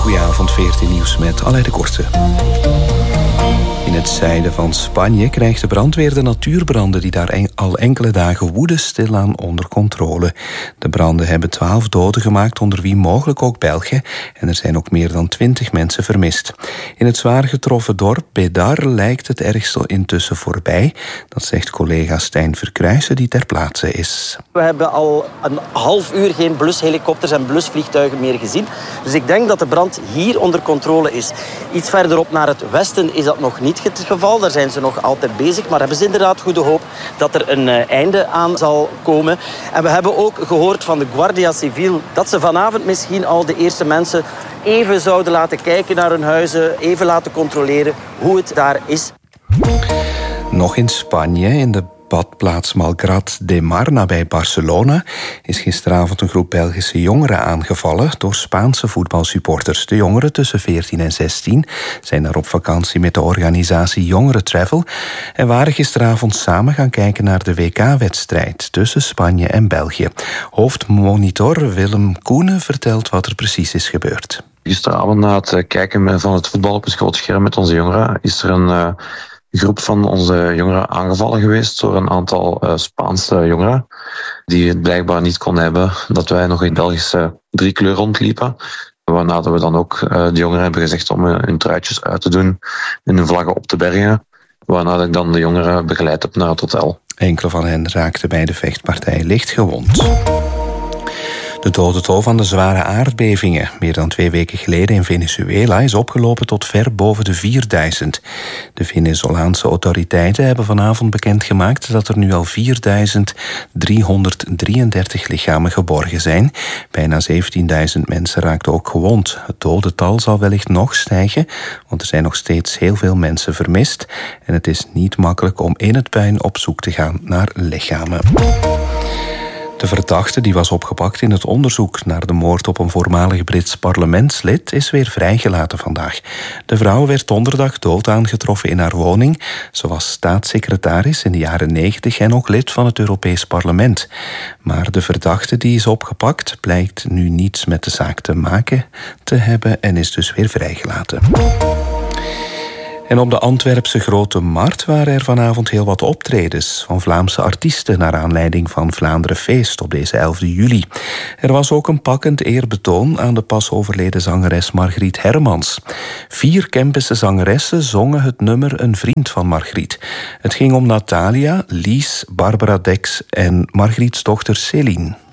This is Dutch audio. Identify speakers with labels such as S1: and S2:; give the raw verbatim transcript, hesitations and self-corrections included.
S1: Goedenavond, veertien Nieuws met Alain de Korte. In het zuiden van Spanje krijgt de brandweer de natuurbranden die daar en- al enkele dagen woeden stilaan onder controle. De branden hebben twaalf doden gemaakt, onder wie mogelijk ook Belgen, en er zijn ook meer dan twintig mensen vermist. In het zwaar getroffen dorp Bedar lijkt het ergste intussen voorbij. Dat zegt collega Stijn Verkruijsen, die ter plaatse is.
S2: We hebben al een half uur geen blushelikopters en blusvliegtuigen meer gezien. Dus ik denk dat de brand hier onder controle is. Iets verderop naar het westen is dat nog niet het geval. Daar zijn ze nog altijd bezig. Maar hebben ze inderdaad goede hoop dat er een uh, einde aan zal komen. En we hebben ook gehoord van de Guardia Civil dat ze vanavond misschien al de eerste mensen even zouden laten kijken naar hun huizen, even laten controleren hoe het daar is.
S1: Nog in Spanje, in de badplaats Malgrat de Mar nabij Barcelona, is gisteravond een groep Belgische jongeren aangevallen door Spaanse voetbalsupporters. De jongeren tussen veertien en zestien zijn daar op vakantie met de organisatie Jongeren Travel en waren gisteravond samen gaan kijken naar de W K-wedstrijd tussen Spanje en België. Hoofdmonitor Willem Koenen vertelt wat er precies is gebeurd.
S3: Gisteravond na het kijken van het voetbal op een groot scherm met onze jongeren is er een uh, groep van onze jongeren aangevallen geweest door een aantal uh, Spaanse jongeren die het blijkbaar niet kon hebben dat wij nog in Belgische driekleur rondliepen. Waarna we dan ook uh, de jongeren hebben gezegd om uh, hun truitjes uit te doen en hun vlaggen op te bergen. Waarna ik dan de jongeren begeleid heb naar het hotel.
S1: Enkele van hen raakten bij de vechtpartij licht gewond. De dodental van de zware aardbevingen meer dan twee weken geleden in Venezuela is opgelopen tot ver boven de vierduizend. De Venezolaanse autoriteiten hebben vanavond bekendgemaakt dat er nu al vierduizend driehonderddrieëndertig lichamen geborgen zijn. Bijna zeventienduizend mensen raakten ook gewond. Het dodental zal wellicht nog stijgen, want er zijn nog steeds heel veel mensen vermist. En het is niet makkelijk om in het puin op zoek te gaan naar lichamen. De verdachte die was opgepakt in het onderzoek naar de moord op een voormalig Brits parlementslid is weer vrijgelaten vandaag. De vrouw werd donderdag dood aangetroffen in haar woning. Ze was staatssecretaris in de jaren negentig en ook lid van het Europees Parlement. Maar de verdachte die is opgepakt blijkt nu niets met de zaak te maken te hebben en is dus weer vrijgelaten. En op de Antwerpse Grote Markt waren er vanavond heel wat optredens van Vlaamse artiesten naar aanleiding van Vlaanderen Feest op deze elfde juli. Er was ook een pakkend eerbetoon aan de pas overleden zangeres Margriet Hermans. Vier Kempische zangeressen zongen het nummer Een vriend van Margriet. Het ging om Natalia, Lies, Barbara Dex en Margriets dochter Céline.